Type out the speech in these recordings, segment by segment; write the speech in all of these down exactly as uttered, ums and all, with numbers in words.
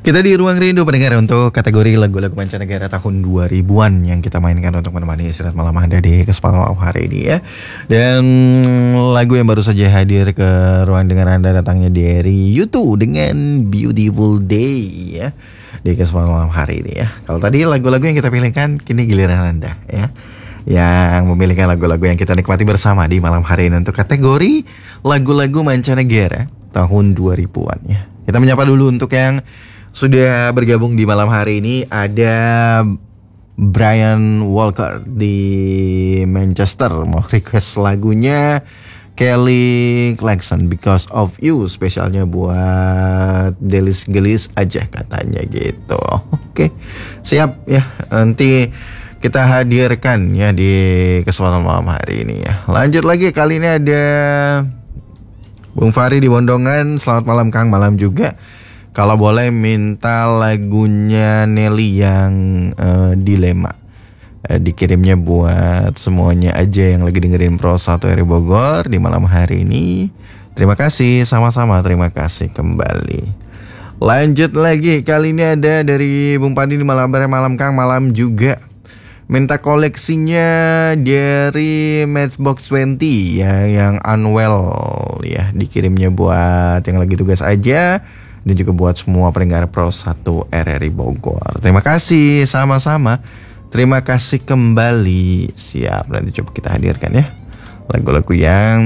Kita di Ruang Rindu pendengar untuk kategori lagu-lagu mancanegara tahun dua ribuan yang kita mainkan untuk menemani istirahat malam Anda di kesempatan malam hari ini ya. Dan lagu yang baru saja hadir ke ruang dengar Anda datangnya dari U two dengan Beautiful Day ya. Di kesempatan malam hari ini ya. Kalau tadi lagu-lagu yang kita pilihkan, kini giliran Anda ya, yang memilihkan lagu-lagu yang kita nikmati bersama di malam hari ini untuk kategori lagu-lagu mancanegara tahun dua ribuan ya. Kita menyapa dulu untuk yang sudah bergabung di malam hari ini. Ada Brian Walker di Manchester mau request lagunya Kelly Clarkson Because of You, spesialnya buat Delis Gelis aja katanya gitu. Oke, siap ya, nanti kita hadirkan ya di kesempatan malam hari ini ya. Lanjut lagi, kali ini ada Bung Fahri di Bondongan. Selamat malam Kang, malam juga. Kalau boleh minta lagunya Nelly yang uh, Dilema, uh, dikirimnya buat semuanya aja yang lagi dengerin Pro satu R I Bogor di malam hari ini. Terima kasih, sama-sama terima kasih kembali. Lanjut lagi, kali ini ada dari Bung Pandi di malam malam Kang, malam juga. Minta koleksinya dari Matchbox dua puluh ya, yang Unwell ya, dikirimnya buat yang lagi tugas aja. Dan juga buat semua pendengar Pro satu R R I Bogor. Terima kasih, sama-sama. Terima kasih kembali. Siap, nanti coba kita hadirkan ya lagu-lagu yang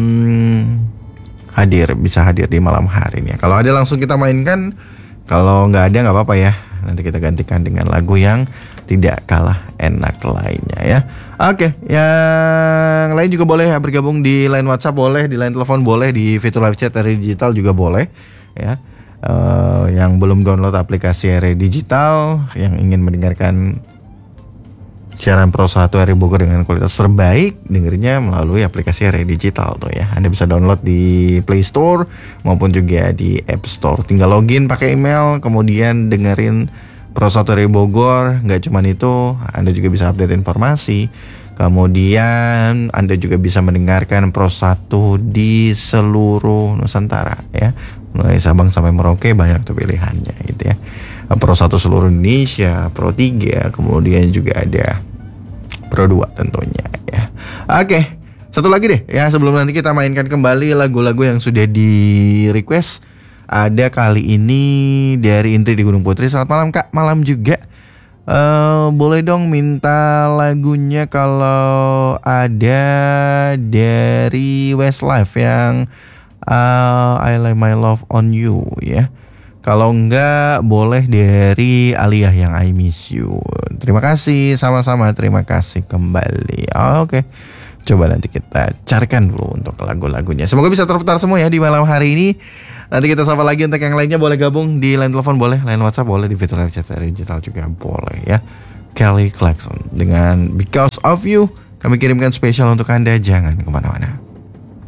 hadir, bisa hadir di malam hari ini. Kalau ada langsung kita mainkan, kalau nggak ada nggak apa-apa ya. Nanti kita gantikan dengan lagu yang tidak kalah enak lainnya ya. Oke, yang lain juga boleh ya, bergabung di line WhatsApp boleh, di line telepon boleh, di fitur live chat R R I Digital juga boleh ya. Uh, yang belum download aplikasi R R I Digital, yang ingin mendengarkan siaran Pro satu R R I Bogor dengan kualitas terbaik, dengernya melalui aplikasi R R I Digital tuh ya. Anda bisa download di Play Store maupun juga di App Store. Tinggal login pakai email, kemudian dengerin Pro satu R R I Bogor. Nggak cuman itu, Anda juga bisa update informasi. Kemudian Anda juga bisa mendengarkan Pro satu di seluruh Nusantara ya. Mulai Sabang sampai Merauke banyak tuh pilihannya gitu ya. Pro satu seluruh Indonesia, Pro tiga, kemudian juga ada Pro dua tentunya ya. Oke, satu lagi deh ya, sebelum nanti kita mainkan kembali lagu-lagu yang sudah di request. Ada kali ini dari Indri di Gunung Putri. Selamat malam Kak, malam juga. Uh, boleh dong minta lagunya kalau ada dari Westlife yang uh, I Lay My Love On You ya. Kalau enggak boleh dari Aliyah yang I Miss You. Terima kasih, sama-sama terima kasih kembali. Oh, oke, okay. Coba nanti kita carikan dulu untuk lagu-lagunya. Semoga bisa terputar semua ya di malam hari ini. Nanti kita sapa lagi untuk yang lainnya, boleh gabung di line telepon boleh, line WhatsApp boleh, di fitur live chat digital juga boleh ya. Kelly Clarkson dengan Because of You kami kirimkan spesial untuk Anda, jangan kemana-mana.